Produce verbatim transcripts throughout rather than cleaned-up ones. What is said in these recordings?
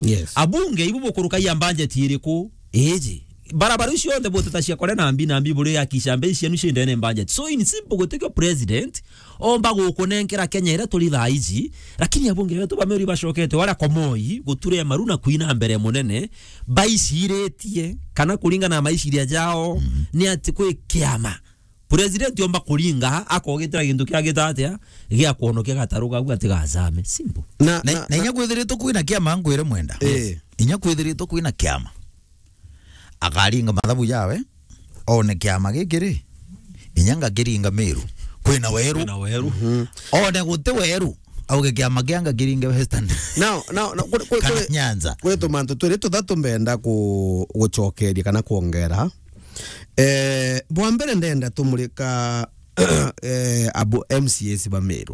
Yes. Abunge ibu bokuruka ya budget iriku eje barabara icio yothe botutashia kore na mbi na mbi buri yakishambe icio nushinde ne budget. So in simple guteka president omba gukunenkera Kenya ira tuli thaiji, lakini abunge wetu bameri bashokete wala komoi guture maruna kuina mbere munene baishiretie kana kulinga na maishiria jao mm -hmm. ni ati kwe kiama president omba kulinga akogitira gintu kia gitatia gia kuonokia gataruga gwa tigazame simple na na, na inya kwithirito kuina kiama ngwire mwenda eh inya kwithirito kuina kiama akaringa mathabu yawe one kiama gikiri inyanga kiringa Meru kwina weru kwina weru mm -hmm. one gute weru auge kiama kianga kiringa Western now now kwe Nyanza kwetu mantu twiri tuthatu mbenda ku gucokeria kana kuongera eh bwa mbere ndenda tumurika eh abu M C S ba Meru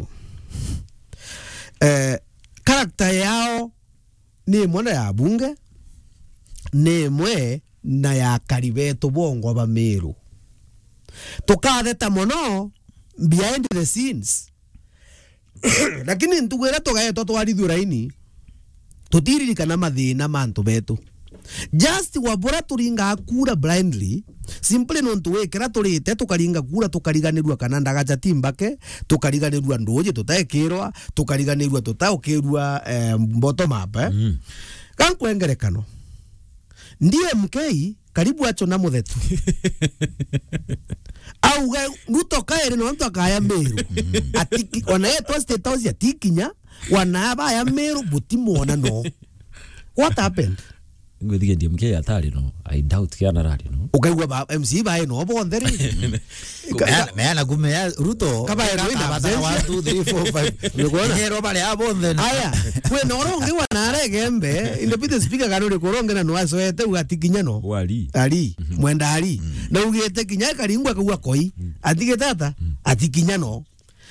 eh character yao ni mwana ya bunge ni mwe na ya karibeto bongo ba Meru tukatheta mono behind the scenes lakini ntugwera tugaeto twarithuraini tutiririkana mathina mantu betu just wabura turinga kura blindly simply non tuwekera turite tukaringa kura tukariganirwa kana ndagaja timbake tukariganirwa ndoje tutaekirwa tukariganirwa tutaukirwa eh, bottom up eh mm. Kankwengerekano ndiye mkei karibu acho na muthetu au nguto kaere no ntwa kaya Meru atiki ona yeto state house atikinya wana ba ya Meru butimona no what happened ngwithige D M K atari no I doubt kiana rari no ukaigwa ba M C ba no bonderi meana kumea Ruto kaba ero ina one two three four five ngona hero bale abonde aya we no ronge wana regembe independent speaker kanore koronge na no asoete ugatikinya no wali ali mwenda ali na ugete kinya karingwa kwa koi atige tata atikinya no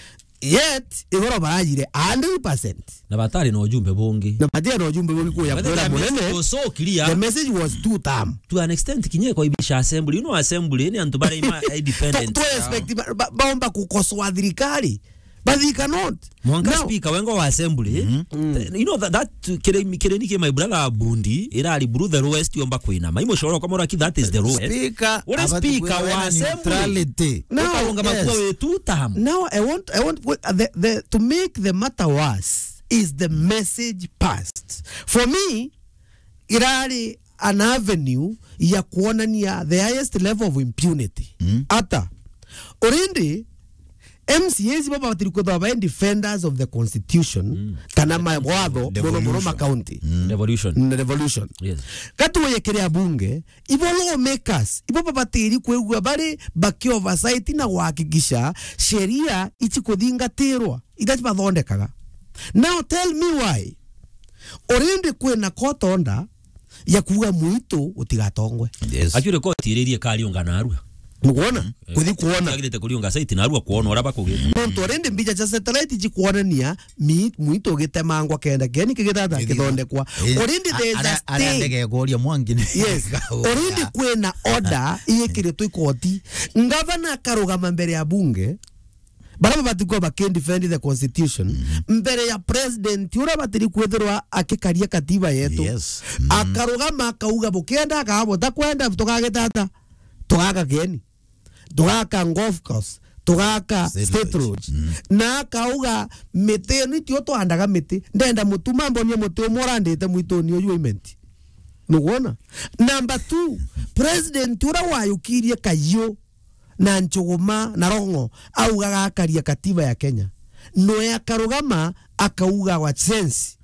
yet igoro barajire one hundred percent na batari no jumbe bongi na batia no jumbe bongi kwa kwa munene so clear the message was two term to an extent kinye kwa ibisha assembly no assembly ni antu bare ima independent to expect baomba kukosoa thirikari but they cannot mwanga speaker wengo wa assembly mm -hmm. you know that that kire kire nike my brother Bundi irali buru the lowest yomba kuina maimo shoro kama raki that is the lowest speaker what speaker wa assembly now ngama kwa we two term now I want I want the, the to make the matter worse is the message passed for me irali an avenue ya kuonania the highest level of impunity mm. ata already M C As baba batiriko ba defenders of the constitution mm. kana mawatho mono mono ma county mm. revolution revolution yes katu yekerea bunge ibo law makers ibo baba batiri kwegwa bari baki oversight na kuhakikisha sheria ichikuthingatirwa idachi bathondekaga. Now tell me why orende kwena court order ya kuga muito utigatongwe yes akire court iririe kali ongana arua muona kuthi kuona agite kuliunga site na arua kuona ora bakugita nonto rende mbija cha satellite ji kuonania mi muito gitemangwa kenda geni kigitata kithondekwa orende there is a stay ndege goria mwangine yes orende kwena order iyekiretwo ikoti ngavana karugama mbere ya bunge baraba batikwa ba can defend the constitution mm -hmm. mbere ya president ura batiri kwethirwa akikaria katiba yetu yes. mm -hmm. akarugama akauga bukenda akabota kwenda tukagitata tugaga geni tugaga golf course tugaga state roads mm -hmm. na akauga mete ni tio twandaga mete ndenda mutuma mbonie muti umorandite mwitoni ojuiment nuguona. Number two, president ura wayukirie kayo na Nchuguma na Rongo augaga akaria katiba ya Kenya no ya karugama akauga wa sense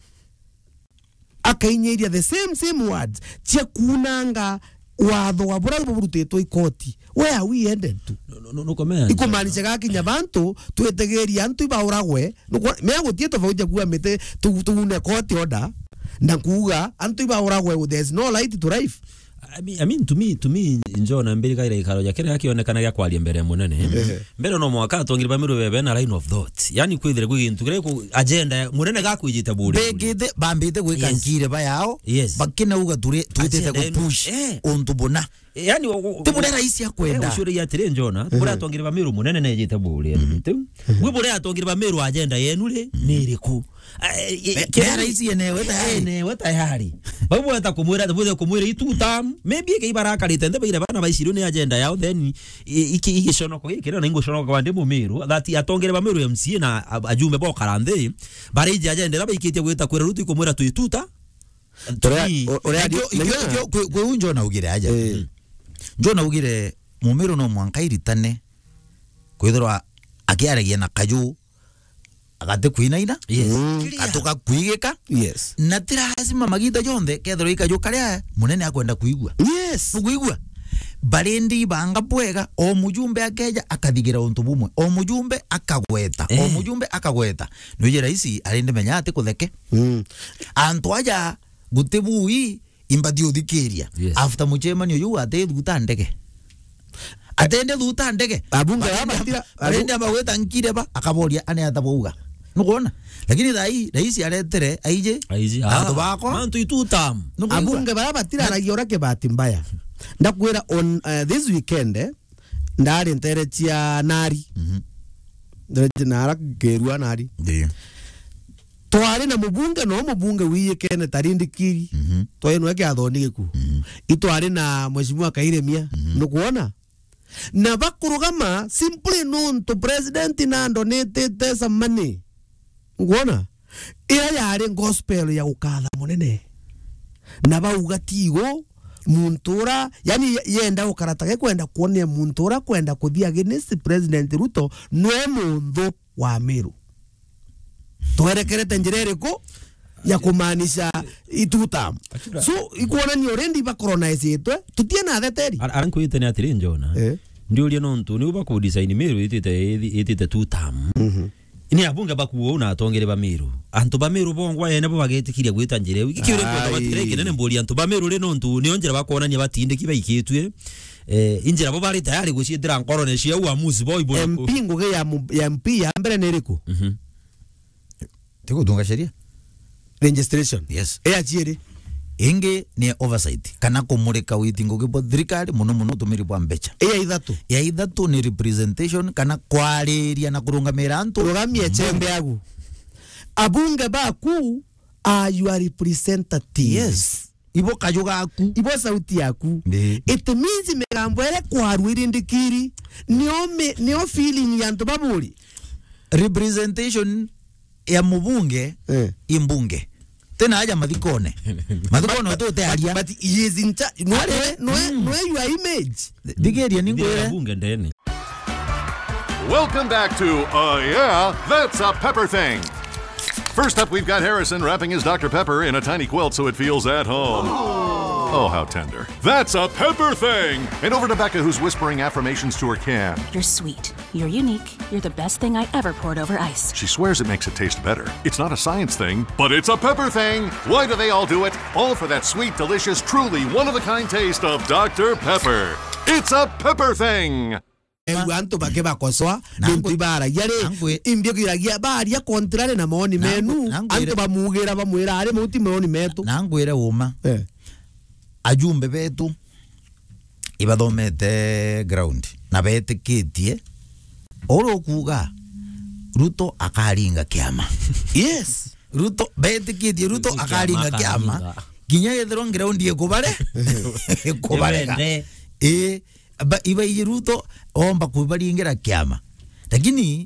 akainyeria the same same words che kunanga watho wa bura burutetwo ikoti where are we headed to no no no comment ikumaanisha gakinya bantu twetegeria antu ibauragwe me agutieto vauja kuwa mete tugune koti order na kuga antu ibauragwe there's no light to life. I mean, I mean to me to me njona mbere kaira ikaro ya kire yakionekana ya kwalia mbere munene mbere no mwaka tongirwa miru bebe na line of thought yani kwithire kwintu kire ku agenda munene gakwijita buri begide bambite gwikankire bayao bakina uga ture tutete ku push onto bona yani tibure raisi akwenda ushuri ya tire njona bura tongirwa miru munene na yita buri tu we bura tongirwa miru agenda yenu le niriku kera hizi enewe tayari enewe tayari babo wata kumwira babo kumwira itutam maybe ke ibaraka litende bire bana baishiro ni agenda yao then iki iki shonoko iki na ingo shonoko kwande mumiru that atongere bamiru M C na ajumbe bo karande bari je agenda raba ikite gwita kwira rutu kumwira tu ituta tori ori kwe unjo na ugire aja njo na ugire mumiru no mwankairi kwithirwa akiaragia na kaju agate kuinaina yes atoka kuigeka yes na tirazima magita yonde kethiro ikaju karia munene akwenda kuigua yes kuigua barendi banga bwega o mujumbe akeja akathigira untu bumwe o mujumbe akagweta o mujumbe akagweta no yera ici arinde menya ate kutheke mm antu aja gutebui imbadio thikiria after muchemanio yu ate thuta ndege atende thuta ndege abunge abatira arende abaweta nkire ba akaboria ane atabouga nukuona lakini thai raisi aretere aije aije antu bakwa antu itutam abunge barabatira aragiora ke bahati mbaya ndakwira on uh, this weekend eh, ndari nterechia nari mhm ndari nara gerua nari ndio twari na mubunge no mubunge wiye kene tarindikiri mhm twaye no yake athoni giku itwari na mheshimiwa Kairemia nukuona na bakurugama simply known to president na donate some money ngona ira yari gospel ya ukatha munene na bauga tigo muntura yani yenda ukaratage kwenda kuonea muntura kwenda kuthia against president Ruto no mundu wa Meru twerekerete njirere ko ya kumanisha itutam so ikuona ni already ba colonize etwe tutie na theteri aranku itene atiri njona eh ndiuria nontu ni uba ku design Meru itite itite tutam mhm ini abunge bakuo na atongere ba Meru antu ba Meru bongwa yene bo bagetikiria gwita njire wiki kire kwenda batireke nene mbori antu ba Meru le nontu ni onjera bakona nya batinde kiba ikitwe eh injira bo bari tayari gushidira nkoro ne cia uamuzi boy boy M P nguge ya ya M P ya mbere neriko mhm tiko dunga sheria registration yes e achiere inge ni oversight kana kumurika witingo gipo thirikari muno muno tumiri bwa mbecha e ithatu ya ithatu ni representation kana kwariria na kurungamira antu rugamie chembe yagu abunge baku are your representatives yes ibo kajuga aku ibo sauti yaku Ndi. it means megambo ere kwarwiri ndikiri nio me nio feeling ya ntu baburi representation ya mubunge eh imbunge tena aja mathikone mathikone to te aria but he is in charge no no no your image digeria ndio ningwere abunge ndene. Welcome back to Uh Yeah, That's a Pepper Thing. First up, we've got Harrison wrapping his Doctor Pepper in a tiny quilt so it feels at home. Oh, how tender. That's a Pepper Thing! And over to Becca, who's whispering affirmations to her can. You're sweet. You're unique. You're the best thing I ever poured over ice. She swears it makes it taste better. It's not a science thing, but it's a Pepper Thing! Why do they all do it? All for that sweet, delicious, truly one-of-a-kind taste of Doctor Pepper. It's a Pepper Thing! Anto bake bakosoa bintu bara yare imbyo kiragia baria contrary na maoni menu anto bamugira bamwira ari muti maoni metu nangwire uma eh ajumbe betu ibathomete ground na betikitie oro kuga Ruto akaringa kiama yes Ruto betikitie Ruto akaringa kiama ginya yethero ground ye kubare kubare eh ba iba Ruto omba kubaringira kiama lakini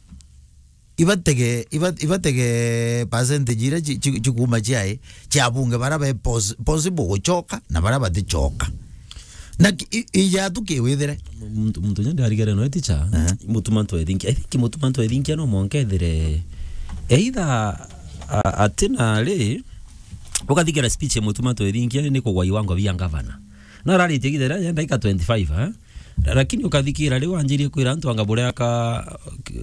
ibatege ibatege percentage ira chikuma chai chabunge baraba possible guchoka na baraba tichoka na iya tuke wethere muntu muntu nyande arigere no eticha mutu manto edinki I think mutu manto edinki no monkethere either atina le ukathikira speech ya mutu manto edinki ni kugwa iwango bia governor na rali tigithera yenda ika twenty-five eh lakini ukathikira leo anjirie kwira antu angabure aka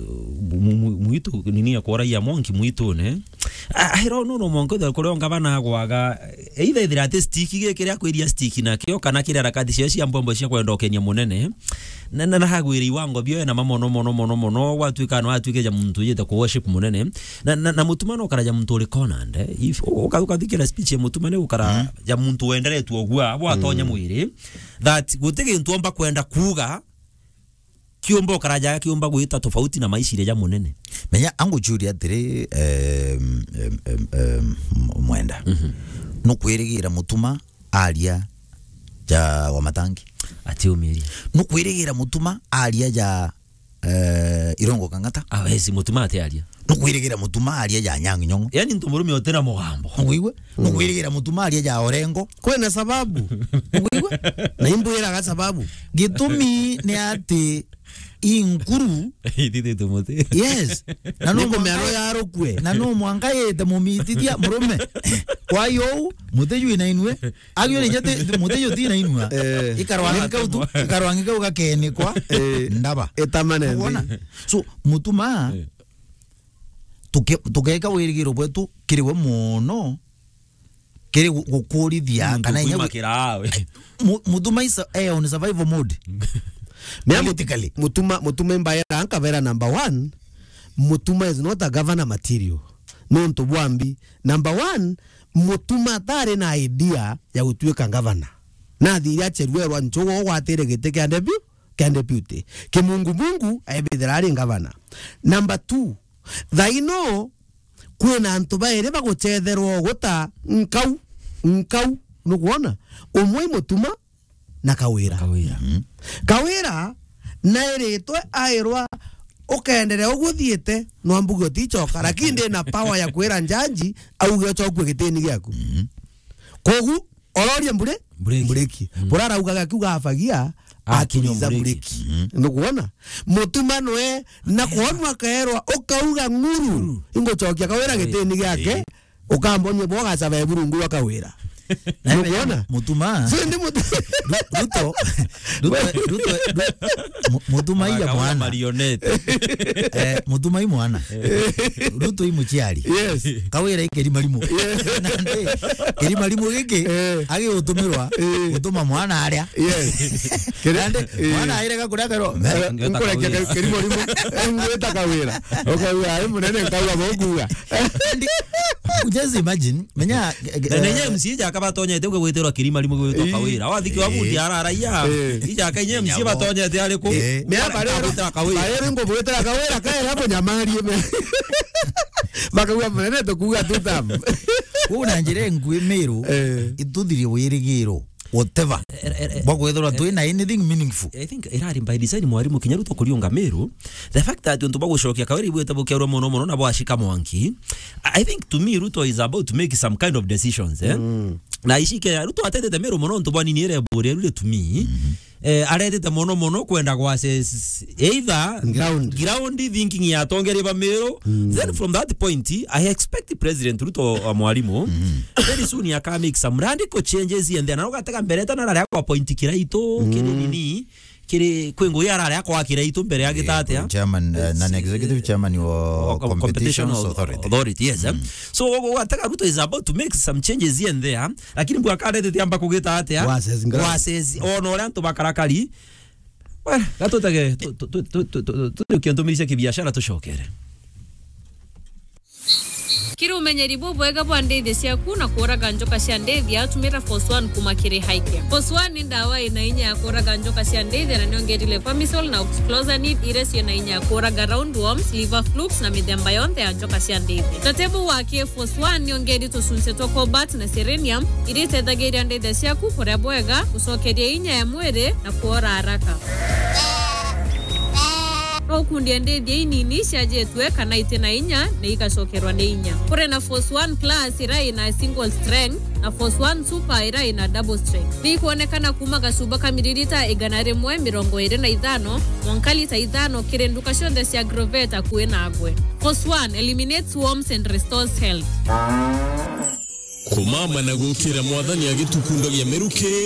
muito nini akora ya monki muito ne ahero no no monko da kore ngabana gwaga either ithira ate stick gekira kwiria stick na kio kana kira rakati cia cia mbombo cia kwenda okenya munene na na hagwira iwango bio na mamono mono mono mono watuika no watuike ja muntu yete ku worship munene na na mutumano kara ja muntu uri konande if ukathikira speech ya mutumane ukara ja muntu wendere tu ogwa abo atonya mwiri that gutege ntomba kwenda kuga kiumbo karaja kiumba gwita tofauti na maisha ile ya munene menya angu churi atire eh mwenda mhm no kwirigira mutuma aria ja wa matangi ati umiri no kwirigira mutuma aria ja eh Irongo Kang'ata awezi mutuma ati aria no kwirigira mutuma aria ja Nyang'i Nyong'o yani ntumurumi otera mugambo ngwiwe no kwirigira mutuma aria ja Orengo kwena sababu ngwiwe na imbuira ga sababu gitumi ni ati inkuru itite tumote yes na no meano yaro kwe na no mwanga yete mumititia murume kwa yo muteju ina inwe agyo ni jete muteju tina inwa ikarwanga utu ikarwanga ugakene kwa ndaba etamane so mutuma tuke tukeka wirigiro bwetu kiriwe muno kiri gukurithia kana inya mutuma isa eh on survival mode politically mutuma mutuma mbaya anka vera number one mutuma is not a governor material no to bwambi number one mutuma tare na idea ya gutuika governor na thiria cherwerwa nchogo gwatere gite kya debut kya deputy kimungu mungu aibithirari governor number two thaino kwena antu baire baguchetherwo guta nkau nkau nukuona umwe mutuma na Kawira Kawira mm. Kawira na iritwe airwa ukenderea uguthiete no mbugo tichoka lakini ndi na power ya kwira njanji au gyochokwe gitini gyaku mm. kogu ororia mbure mbureki burara ugaga kiuga afagia akiniza mbureki nukuona mutuma noe na kuonwa kaerwa ukauga nguru ingochokia Kawira gitini gyake ukambonye boga sabe burungu wa Kawira na mutuma sindi mutuma Ruto Ruto mutuma ya mwana marionette eh mutuma ya mwana Ruto imuchiari yes Kawira ikeri marimo nande keri marimo giki agi utumirwa utuma mwana aria yes nande mwana aire gakura kero ngora keri marimo ngweta Kawira okawa ai munene kawa bokuga just imagine menya nenye msije akabatonye te gwitero kirima limwe gwitwa Kawira wathiki wa mundi araraiya ija kanye msije batonye te ariko me abarera Kawira barera ngo gwitera Kawira kae hapo nyamarie me bakawa munene to kuga tutam una njire ngwe meru ituthirie wirigiro whatever bagwethora twina anything meaningful. I think irari by design mwarimu kinyaruto kuriunga meru the fact that untu bagushokia Kawira ibweta bukero mono mono na bwashika mwanki. I think to me Ruto is about to make some kind of decisions eh mm. na ishike Ruto atete meru mono ntu bwani niere bore rule to me mm -hmm. eh arete mono mono kwenda kwa says either ground ground thinking ya tongere ba meru mm. then from that point I expect the president Ruto uh, mwarimu mm. very soon ya can make some radical changes and then agataka mbere tana na kwa point kiraito mm. kile nini kile kwengo yara ya kwa kiraito mbere ya gitate chairman uh, non executive chairman wa competition, competition authority authority yes mm. so agataka Ruto is about to make some changes here and there lakini bwa kale tiamba kugitate ya wasezi ono ranto bakarakari well gatotage tukiendomirisha kibiashara tushokere kiri umenyeri bwega bwa ndethe ciaku na kuraga njoka cia ndethia tumira force one kuma kiri haike force one ni ndawa ina inya ya kuraga njoka cia ndethia na niongerile Famisol na Oxclosanid ire cia inya ya kuraga roundworms liver flukes na mithemba yonthe ya njoka cia ndethia tatebu wake force one niongeri tucunce twa cobalt na serenium ire tethagiria ndethia ciaku kuria bwega gucokeria inya ya mwiri na kuora haraka no kundi ndethia inini ciajetwe kana itena inya na igacokerwa ni inya kure na force one plus ira ina single strength na force one super ira ina double strength ni kuonekana kuma gacuba kamililita igana rimwe mirongo iri na ithano mwankalita ithano kire nduka cionthe cia Groveta kuina agwe force one eliminates worms and restores health kumama na gukira mwathani agitukundo gya meruke